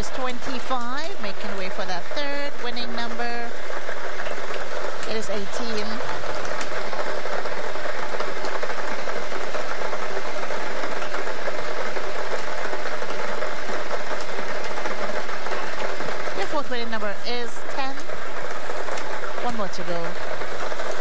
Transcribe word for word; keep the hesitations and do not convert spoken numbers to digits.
is twenty-five, making way for that third winning number. It is eighteen. Your fourth winning number is ten. One more to go.